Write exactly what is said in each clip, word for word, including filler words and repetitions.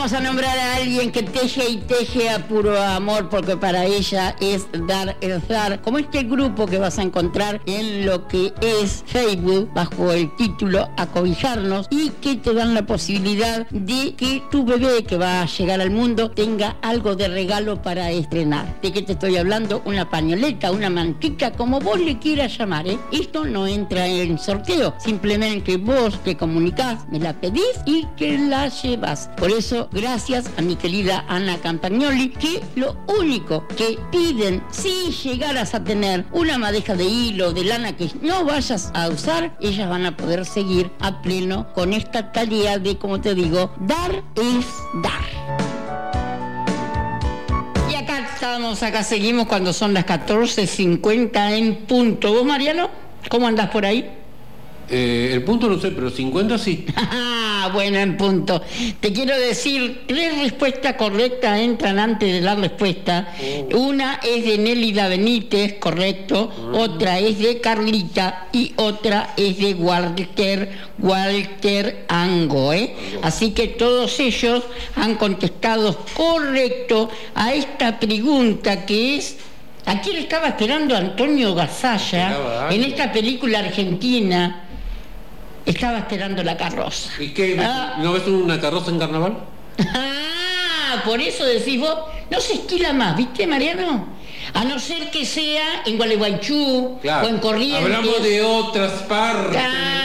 vamos a nombrar a alguien que teje y teje a puro amor, porque para ella es dar el dar, como este grupo que vas a encontrar en lo que es Facebook bajo el título Acobijarnos, y que te dan la posibilidad de que tu bebé que va a llegar al mundo tenga algo de regalo para estrenar. ¿De qué te estoy hablando? Una pañoleta, una mantita, como vos le quieras llamar, ¿eh? Esto no entra en sorteo, simplemente vos te comunicás, me la pedís y te la llevas. Por eso, gracias a mi querida Ana Campagnoli, que lo único que piden, si llegaras a tener una madeja de hilo, de lana que no vayas a usar, ellas van a poder seguir a pleno con esta tarea de, como te digo, dar es dar. Y acá estamos, acá seguimos cuando son las catorce cincuenta en punto. ¿Vos, Mariano? ¿Cómo andás por ahí? Eh, el punto no sé, pero cincuenta sí. Ah, bueno, en punto. Te quiero decir, tres respuestas correctas entran antes de la respuesta. Oh. Una es de Nélida Benítez, correcto. Oh. Otra es de Carlita y otra es de Walter, Walter Ango, ¿eh? Oh. Así que todos ellos han contestado correcto a esta pregunta que es... ¿A quién estaba esperando Antonio Gasalla en esta película argentina? Estaba esperando la carroza. ¿Y qué? Ah. ¿No ves una carroza en carnaval? Ah, por eso decís vos, no se estila más, ¿viste, Mariano? A no ser que sea en Gualeguaychú, claro, o en Corrientes. Hablamos de otras partes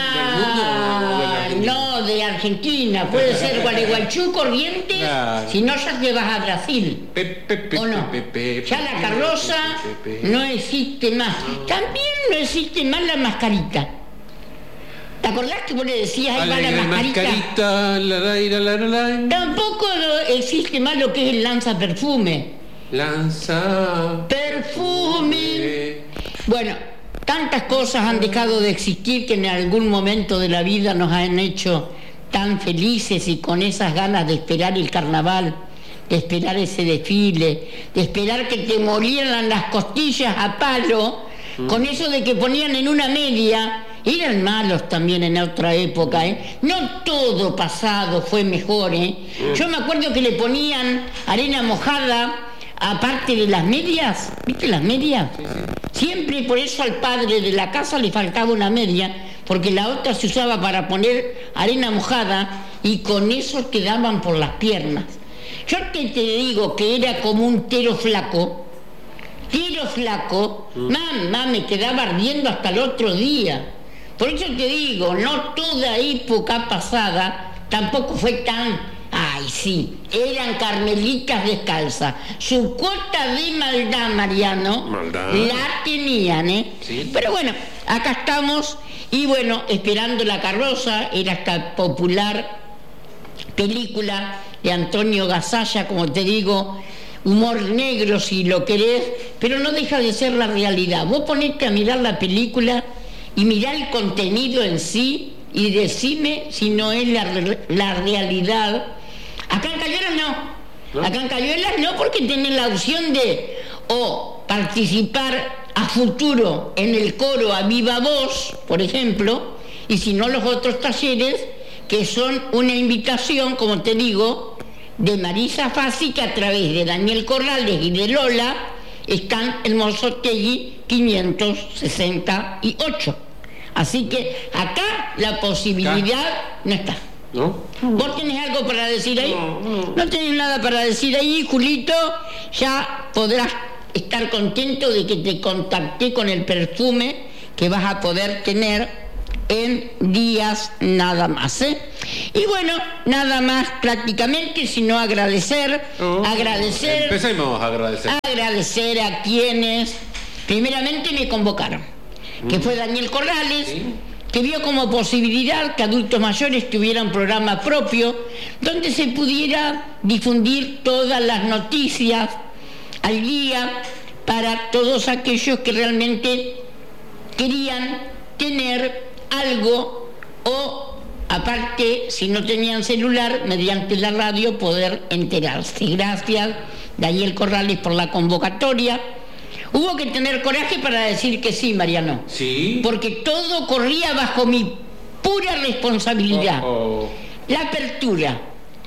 ah, del mundo. No, de Argentina. Puede ser Gualeguaychú, Corrientes, claro. Si no ya te vas a Brasil. Pe, pe, pe, ¿o no? Pe, pe, pe, ya la carroza pe, pe, pe, pe. No existe más. También no existe más la mascarita. ¿Te acordás que vos le decías ahí va la mascarita? mascarita la, la, la, la, la. Tampoco existe más lo que es el lanza perfume. Lanza perfume. Bueno, tantas cosas han dejado de existir que en algún momento de la vida nos han hecho tan felices y con esas ganas de esperar el carnaval, de esperar ese desfile, de esperar que te molieran las costillas a palo, mm. con eso de que ponían en una media. Eran malos también en otra época, ¿eh? No todo pasado fue mejor, ¿eh? Mm. Yo me acuerdo que le ponían arena mojada aparte de las medias, ¿viste las medias? Sí, sí. Siempre por eso al padre de la casa le faltaba una media, porque la otra se usaba para poner arena mojada y con eso quedaban por las piernas. Yo te, te digo que era como un tero flaco, tero flaco, mm. mamá, me quedaba ardiendo hasta el otro día. Por eso te digo, no toda época pasada tampoco fue tan... Ay, sí, eran carmelitas descalzas. Su cuota de maldad, Mariano, maldad. La tenían, ¿eh? ¿Sí? Pero bueno, acá estamos y bueno, esperando la carroza, era esta popular película de Antonio Gasalla, como te digo, humor negro si lo querés, pero no deja de ser la realidad. Vos ponete a mirar la película y mirá el contenido en sí y decime si no es la, la realidad. Acá en Cayuelas no. ¿No? Acá en Cayuelas no, porque tenés la opción de o participar a futuro en el coro a viva voz, por ejemplo, y si no los otros talleres que son una invitación, como te digo, de Marisa Fassi, que a través de Daniel Corrales y de Lola están en Mozzotegui quinientos sesenta y ocho. Así que acá la posibilidad no está. ¿No? ¿Vos tenés algo para decir ahí? No, no. No tenés nada para decir ahí, Julito. Ya podrás estar contento de que te contacté con el perfume que vas a poder tener en días nada más, ¿eh? Y bueno, nada más prácticamente, sino agradecer, oh, agradecer. Empecemos a agradecer. Agradecer a quienes primeramente me convocaron, mm. que fue Daniel Corrales, ¿sí? que vio como posibilidad que adultos mayores tuvieran programa propio donde se pudiera difundir todas las noticias al día para todos aquellos que realmente querían tener algo o, aparte, si no tenían celular, mediante la radio poder enterarse. Gracias, Daniel Corrales, por la convocatoria. Hubo que tener coraje para decir que sí, Mariano. Sí. Porque todo corría bajo mi pura responsabilidad. Oh, oh. La apertura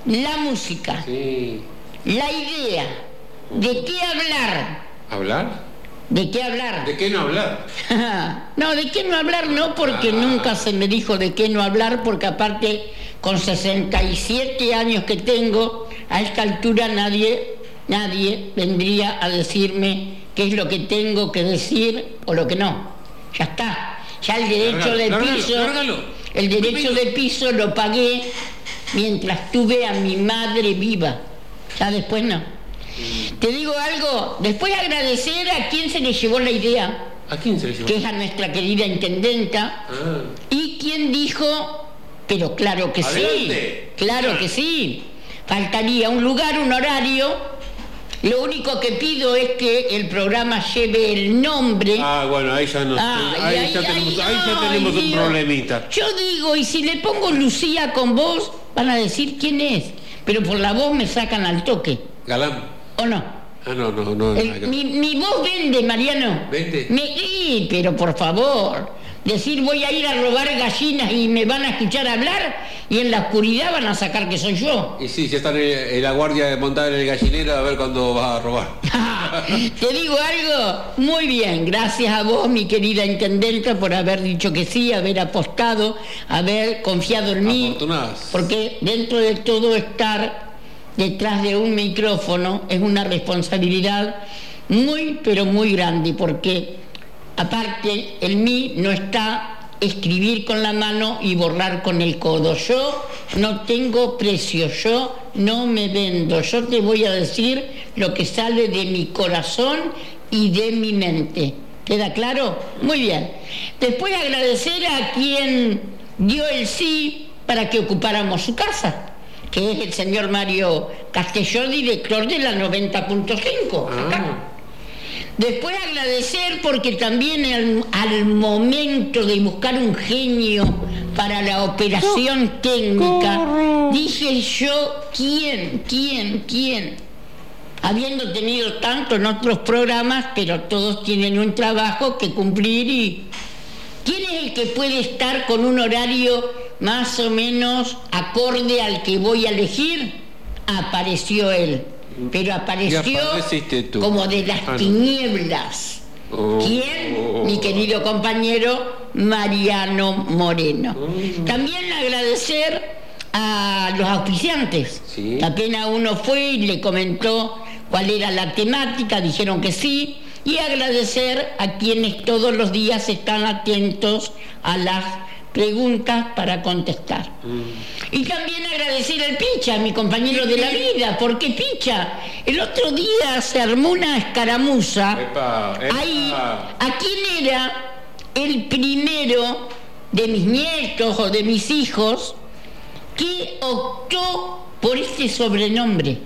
la música, Sí. la idea, ¿de qué hablar? ¿Hablar? ¿De qué hablar? ¿De qué no hablar? No, ¿de qué no hablar? No, porque Ah. nunca se me dijo de qué no hablar, porque aparte, con sesenta y siete años que tengo, a esta altura nadie, nadie vendría a decirme qué es lo que tengo que decir o lo que no. Ya está. Ya el derecho Lárgalo, de lárgalo, piso, lárgalo. el derecho Rápido. de piso lo pagué mientras tuve a mi madre viva. Ya después no. Te digo algo, después agradecer a quien se le llevó la idea, ¿A quién se le llevó? que es a nuestra querida intendenta, Ah. y quien dijo, pero claro que Adelante. sí, claro que sí, faltaría un lugar, un horario, lo único que pido es que el programa lleve el nombre. Ah, bueno, ahí ya no. Ay, ahí, ay, ya ay, tenemos, ahí ya ay, tenemos un Dios. problemita. Yo digo, y si le pongo Lucía con voz, van a decir quién es, pero por la voz me sacan al toque, Galán. ¿o no? Ah, no, no, no. El- no. mi, mi voz vende, Mariano. ¿Vende? Me, sí, pero por favor. Decir voy a ir a robar gallinas y me van a escuchar hablar y en la oscuridad van a sacar que soy yo. Y sí, ya están en, en la guardia de montar en el gallinero a ver cuándo vas a robar. Te digo algo, muy bien, gracias a vos, mi querida intendenta, por haber dicho que sí, haber apostado, haber confiado en mí. Afortunadas. Porque dentro de todo estar detrás de un micrófono es una responsabilidad muy, pero muy grande, porque aparte en mí no está escribir con la mano y borrar con el codo. Yo no tengo precio, yo no me vendo, yo te voy a decir lo que sale de mi corazón y de mi mente. ¿Queda claro? Muy bien. Después agradecer a quien dio el sí para que ocupáramos su casa, que es el señor Mario Castelló, director de la noventa punto cinco. Ah. Después agradecer porque también al, al momento de buscar un genio para la operación técnica, dije yo, ¿quién? ¿Quién? ¿Quién? Habiendo tenido tanto en otros programas, pero todos tienen un trabajo que cumplir y... ¿Quién es el que puede estar con un horario más o menos acorde al que voy a elegir? Apareció él, pero apareció Y apareciste tú. como de las Ah, no. tinieblas. Oh. ¿Quién? Mi querido compañero Mariano Moreno. Mm. También agradecer a los auspiciantes. Sí. Apenas uno fue y le comentó cuál era la temática, dijeron que sí. Y agradecer a quienes todos los días están atentos a las preguntas para contestar. Mm. Y también agradecer al Picha, mi compañero de la vida, porque Picha, el otro día se armó una escaramuza. Epa, epa. Ahí, ¿a quién era el primero de mis nietos o de mis hijos que optó por este sobrenombre?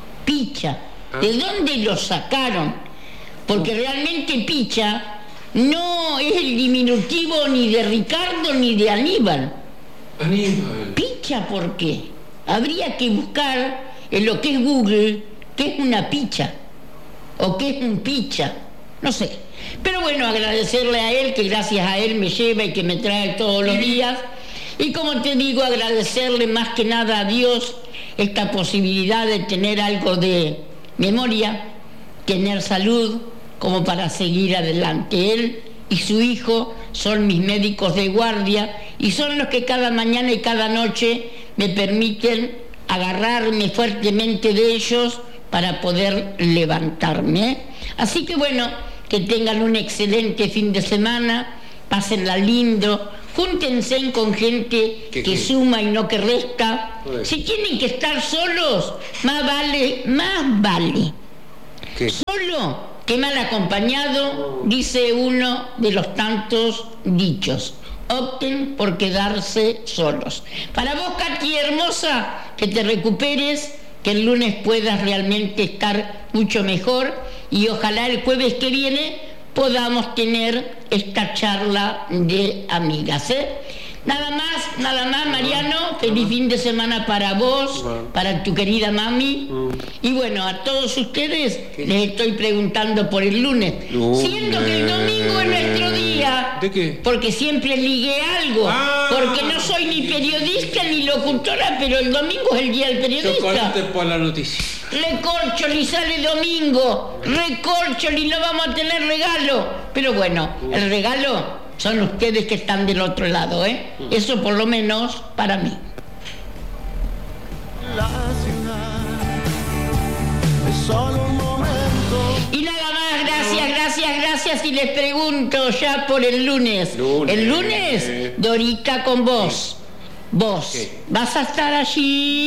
Picha. ¿De dónde lo sacaron? Porque realmente Picha no es el diminutivo ni de Ricardo ni de Aníbal. Aníbal. Picha, ¿por qué? Habría que buscar en lo que es Google qué es una picha o qué es un picha, no sé. Pero bueno, agradecerle a él, que gracias a él me lleva y que me trae todos los días. Y como te digo, agradecerle más que nada a Dios esta posibilidad de tener algo de memoria, tener salud como para seguir adelante. Él y su hijo son mis médicos de guardia y son los que cada mañana y cada noche me permiten agarrarme fuertemente de ellos para poder levantarme. Así que bueno, que tengan un excelente fin de semana, pásenla lindo, júntense con gente ¿Qué, que qué? suma y no que resta. Uy. Si tienen que estar solos, más vale, más vale. ¿Qué? Solo que mal acompañado, dice uno de los tantos dichos. Opten por quedarse solos. Para vos, Katy hermosa, que te recuperes, que el lunes puedas realmente estar mucho mejor y ojalá el jueves que viene podamos tener esta charla de amigas, ¿eh? Nada más, nada más, Mariano. Feliz fin de semana para vos, Bueno. para tu querida mami. Mm. Y bueno, a todos ustedes les estoy preguntando por el lunes. Lunes. Siendo que el domingo es nuestro día. ¿De qué? Porque siempre ligué algo. Ah. Porque no soy ni periodista ni locutora, pero el domingo es el día del periodista. Chocolate por la noticia. Recorcholi sale domingo, recorcholi, no vamos a tener regalo. Pero bueno, el regalo son ustedes que están del otro lado, ¿eh? Eso por lo menos para mí. La ciudad es solo un momento. Y nada más, gracias, gracias, gracias. Y les pregunto ya por el lunes. Lunes. El lunes, Dorita con vos. Vos, ¿Qué? ¿vas a estar allí?